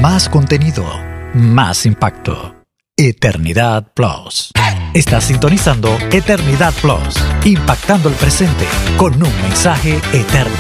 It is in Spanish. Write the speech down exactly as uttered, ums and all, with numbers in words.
Más contenido, más impacto. Eternidad Plus. Estás sintonizando Eternidad Plus, impactando el presente con un mensaje eterno.